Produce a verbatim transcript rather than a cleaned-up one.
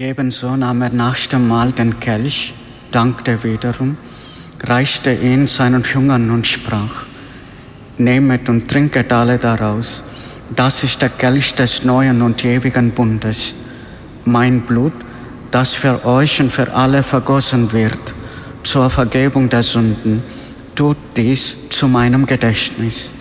Ebenso nahm er nach dem Mahl den Kelch, dankte wiederum, reichte ihn seinen Jüngern und sprach: Nehmet und trinket alle daraus, das ist der Kelch des neuen und ewigen Bundes, mein Blut, das für euch und für alle vergossen wird, zur Vergebung der Sünden. Tut dies zu meinem Gedächtnis.